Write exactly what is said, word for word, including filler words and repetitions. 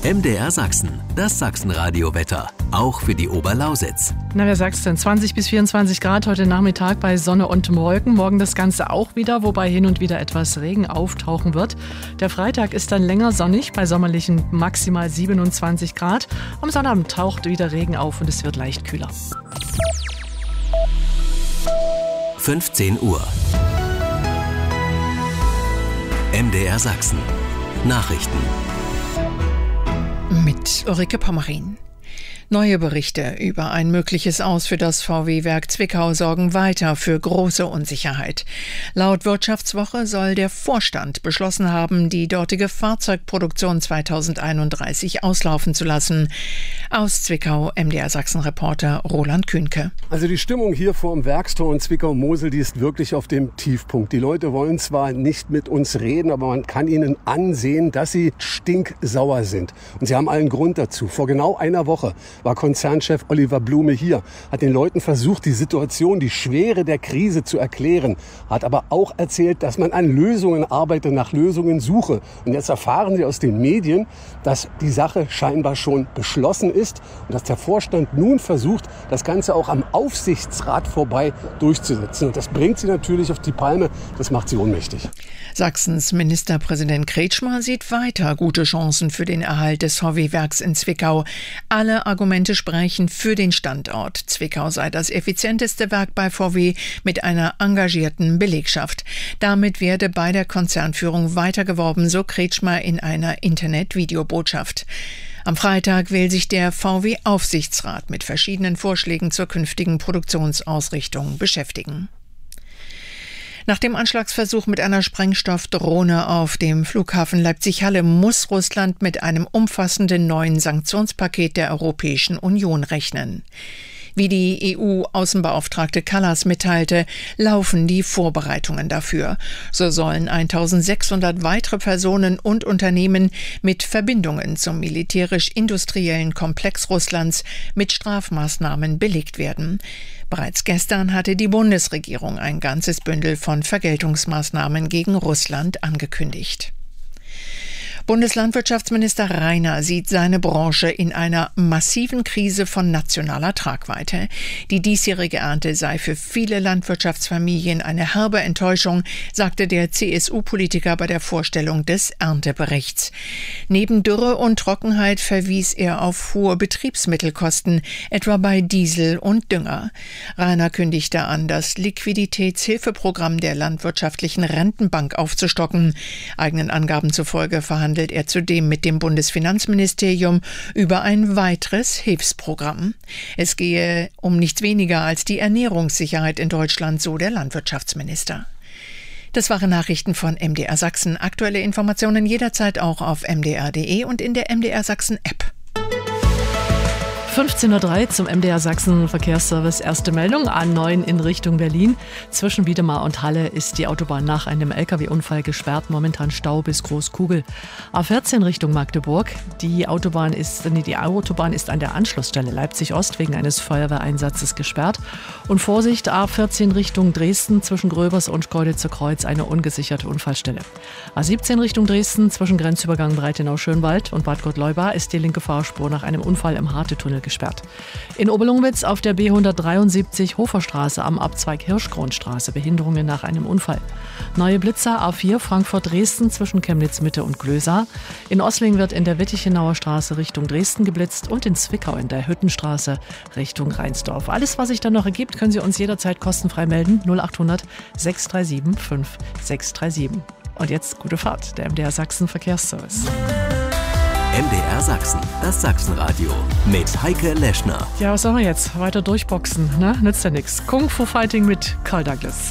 M D R Sachsen, das Sachsenradio-Wetter, auch für die Oberlausitz. Na, wer sagt's denn? zwanzig bis vierundzwanzig Grad heute Nachmittag bei Sonne und Wolken. Morgen das Ganze auch wieder, wobei hin und wieder etwas Regen auftauchen wird. Der Freitag ist dann länger sonnig bei sommerlichen maximal siebenundzwanzig Grad. Am Sonnabend taucht wieder Regen auf und es wird leicht kühler. fünfzehn Uhr. M D R Sachsen. Nachrichten. Mit Ulrike Pommerin. Neue Berichte über ein mögliches Aus für das V W-Werk Zwickau sorgen weiter für große Unsicherheit. Laut Wirtschaftswoche soll der Vorstand beschlossen haben, die dortige Fahrzeugproduktion zweitausendeinunddreißig auslaufen zu lassen. Aus Zwickau, M D R Sachsen-Reporter Roland Kühnke. Also die Stimmung hier vor dem Werkstor in Zwickau-Mosel, die ist wirklich auf dem Tiefpunkt. Die Leute wollen zwar nicht mit uns reden, aber man kann ihnen ansehen, dass sie stinksauer sind. Und sie haben allen Grund dazu. Vor genau einer Woche war Konzernchef Oliver Blume hier, hat den Leuten versucht, die Situation, die Schwere der Krise zu erklären, hat aber auch erzählt, dass man an Lösungen arbeite, nach Lösungen suche. Und jetzt erfahren Sie aus den Medien, dass die Sache scheinbar schon beschlossen ist und dass der Vorstand nun versucht, das Ganze auch am Aufsichtsrat vorbei durchzusetzen. Und das bringt sie natürlich auf die Palme, das macht sie ohnmächtig. Sachsens Ministerpräsident Kretschmer sieht weiter gute Chancen für den Erhalt des V W-Werks in Zwickau. Alle Argumente sprechen für den Standort. Zwickau sei das effizienteste Werk bei V W mit einer engagierten Belegschaft. Damit werde bei der Konzernführung weitergeworben, so Kretschmer in einer Internet-Videobotschaft. Am Freitag will sich der V W-Aufsichtsrat mit verschiedenen Vorschlägen zur künftigen Produktionsausrichtung beschäftigen. Nach dem Anschlagsversuch mit einer Sprengstoffdrohne auf dem Flughafen Leipzig-Halle muss Russland mit einem umfassenden neuen Sanktionspaket der Europäischen Union rechnen. Wie die E U-Außenbeauftragte Kallas mitteilte, laufen die Vorbereitungen dafür. So sollen eintausendsechshundert weitere Personen und Unternehmen mit Verbindungen zum militärisch-industriellen Komplex Russlands mit Strafmaßnahmen belegt werden. Bereits gestern hatte die Bundesregierung ein ganzes Bündel von Vergeltungsmaßnahmen gegen Russland angekündigt. Bundeslandwirtschaftsminister Rainer sieht seine Branche in einer massiven Krise von nationaler Tragweite. Die diesjährige Ernte sei für viele Landwirtschaftsfamilien eine herbe Enttäuschung, sagte der C S U-Politiker bei der Vorstellung des Ernteberichts. Neben Dürre und Trockenheit verwies er auf hohe Betriebsmittelkosten, etwa bei Diesel und Dünger. Rainer kündigte an, das Liquiditätshilfeprogramm der Landwirtschaftlichen Rentenbank aufzustocken. Eigenen Angaben zufolge verhandelt handelt er zudem mit dem Bundesfinanzministerium über ein weiteres Hilfsprogramm. Es gehe um nichts weniger als die Ernährungssicherheit in Deutschland, so der Landwirtschaftsminister. Das waren Nachrichten von M D R Sachsen. Aktuelle Informationen jederzeit auch auf m d r punkt d e und in der M D R Sachsen App. fünfzehn Uhr drei zum M D R Sachsen Verkehrsservice. Erste Meldung, A neun in Richtung Berlin. Zwischen Wiedemar und Halle ist die Autobahn nach einem L K W-Unfall gesperrt. Momentan Stau bis Großkugel. A vierzehn Richtung Magdeburg. Die Autobahn ist, nee, die Autobahn ist an der Anschlussstelle Leipzig-Ost wegen eines Feuerwehreinsatzes gesperrt. Und Vorsicht, A vierzehn Richtung Dresden zwischen Gröbers und Keuditzer Kreuz eine ungesicherte Unfallstelle. A siebzehn Richtung Dresden zwischen Grenzübergang Breitenau-Schönwald und Bad Gottleuba ist die linke Fahrspur nach einem Unfall im Harte-Tunnel gesperrt. In Oberlungwitz auf der B hundertdreiundsiebzig Hoferstraße am Abzweig Hirschkronstraße Behinderungen nach einem Unfall. Neue Blitzer A vier Frankfurt-Dresden zwischen Chemnitz-Mitte und Glösa. In Osling wird in der Wittichenauer Straße Richtung Dresden geblitzt und in Zwickau in der Hüttenstraße Richtung Rheinsdorf. Alles, was sich dann noch ergibt, können Sie uns jederzeit kostenfrei melden. null acht hundert sechs drei sieben fünf sechs drei sieben. Und jetzt gute Fahrt, der M D R Sachsen Verkehrsservice. M D R Sachsen, das Sachsenradio mit Heike Leschner. Ja, was sollen wir jetzt? Weiter durchboxen, ne? Nützt ja nichts. Kung Fu Fighting mit Carl Douglas.